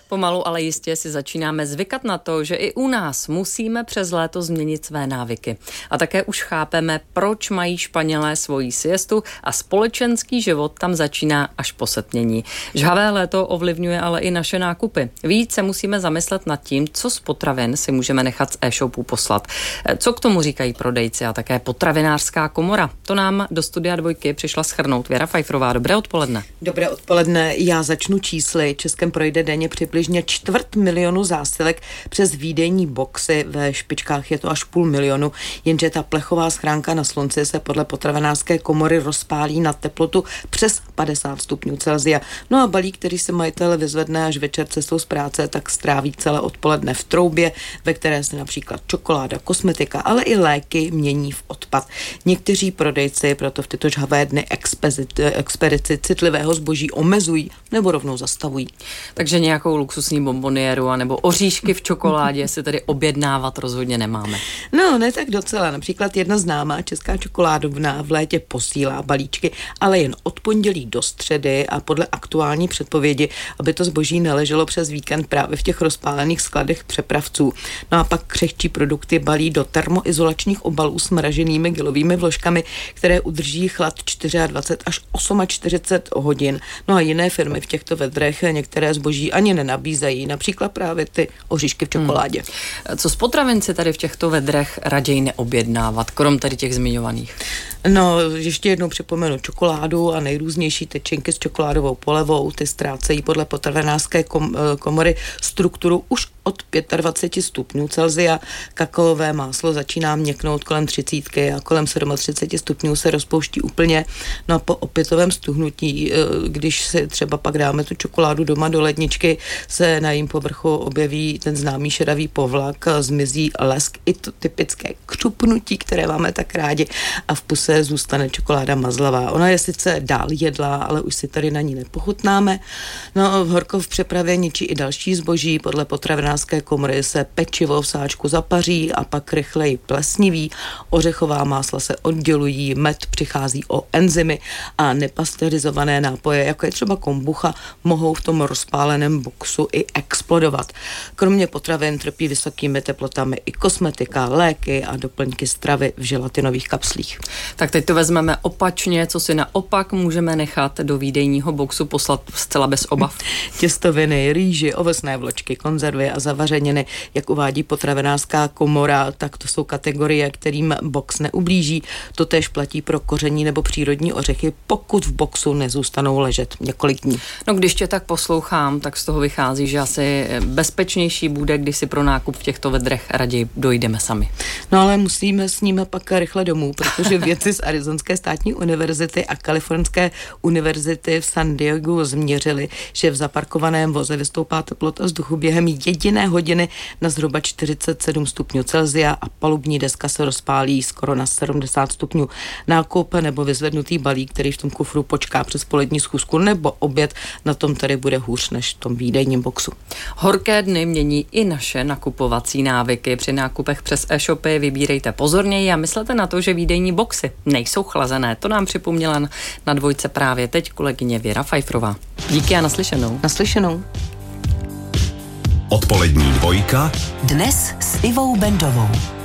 Pomalu, ale jistě si začínáme zvykat na to, že i u nás musíme přes léto změnit své návyky. A také už chápeme, proč mají Španělé svoji siestu a společenský život tam začíná až po setmění. Žhavé léto ovlivňuje ale i naše nákupy. Víc se musíme zamyslet nad tím, co z potravin si můžeme nechat z e-shopu poslat. Co k tomu říkají prodejci a také potravinářská komora. To nám do studia Dvojky přišla shrnout Věra Fajfrová. Dobré odpoledne. Dobré odpoledne. Já začnu čísly. Českem projde denně přibližně 250 000 zásilek přes výdejní boxy, ve špičkách je to až 500 000, jenže ta plechová schránka na slunci se podle potravinářské komory rozpálí na teplotu přes 50 stupňů Celsia. No a balík, který si majitel vyzvedne až večer cestou z práce, tak stráví celé odpoledne v troubě, ve které se například čokoláda, kosmetika, ale i léky mění v odpad. Někteří prodejci proto v tyto žhavé dny expedici citlivého zboží omezují nebo rovnou zastavují. Takže nějakou luxusní bonboniéru anebo oříšky v čokoládě si tedy objednávat rozhodně nemáme. No, ne tak docela. Například jedna známá česká čokoládovna v létě posílá balíčky, ale jen od pondělí do středy a podle aktuální předpovědi, aby to zboží neleželo přes víkend právě v těch rozpálených skladech přepravců. No a pak křehčí produkty balí do termoizolačních obalů s mraženými gelovými vložkami, které udrží chlad 24 až 48 hodin. No a jiné firmy v těchto vedrech některé zboží ani nenabízejí, například právě ty oříšky v čokoládě. Co z potravin si tady v těchto vedrech raději neobjednávat, krom tady těch zmiňovaných? No, ještě jednou připomenu čokoládu a nejrůznější tyčinky s čokoládovou polevou, ty ztrácejí podle potravinářské komory strukturu už od 25 stupňů Celsia. Kakaové máslo začíná měknout kolem 30 a kolem 37 stupňů se rozpouští úplně. No a po opětovém stuhnutí, když si třeba pak dáme tu čokoládu doma do ledničky, se na jejím povrchu objeví ten známý šedavý povlak, zmizí lesk i to typické křupnutí, které máme tak rádi a v puse zůstane čokoláda mazlavá. Ona je sice dál jedlá, ale už si tady na ní nepochutnáme. No, horko v přepravě ničí i další zboží. Podle potravinářské komory se pečivo v sáčku zapaří a pak rychleji plesniví. Ořechová másla se oddělují, med přichází o enzymy a nepasterizované nápoje, jako je třeba kombucha, mohou v tom rozpáleném boxu i explodovat. Kromě potravin trpí vysokými teplotami i kosmetika, léky a doplňky stravy v želatinových kapslích. Tak teď to vezmeme opačně, co si naopak můžeme nechat do výdejního boxu poslat zcela bez obav. Těstoviny, rýži, ovesné vločky, konzervy a zavařeniny, jak uvádí potravinářská komora, tak to jsou kategorie, kterým box neublíží. To též platí pro koření nebo přírodní ořechy, pokud v boxu nezůstanou ležet několik dní. No, když tě tak poslouchám, tak z toho vychází, že asi bezpečnější bude, když si pro nákup v těchto vedrech raději dojdeme sami. No ale musíme s ním pak rychle domů, protože vědci z Arizonské státní univerzity a Kalifornské univerzity v San Diegu změřili, že v zaparkovaném voze vystoupá teplota vzduchu během jediné hodiny na zhruba 47 stupňů Celsia a palubní deska se rozpálí skoro na 70 stupňů. Nákup nebo vyzvednutý balík, který v tom kufru počká přes polední schůzku nebo oběd, na tom tady bude hůř než v tom výdejním boxu. Horké dny mění i naše nakupovací návyky. Při nákupech přes e-shopy vybírejte pozorněji a myslete na to, že výdejní boxy nejsou chlazené. To nám připomněla na Dvojce právě teď kolegyně Věra Fajfrová. Díky a naslyšenou. Naslyšenou. Odpolední Dvojka. Dnes s Ivou Bendovou.